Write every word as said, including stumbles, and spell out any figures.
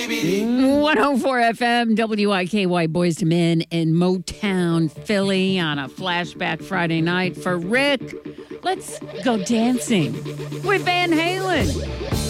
one oh four F M, W I K Y, Boys to Men in Motown, Philly on a flashback Friday night for Rick. Let's go dancing with Van Halen.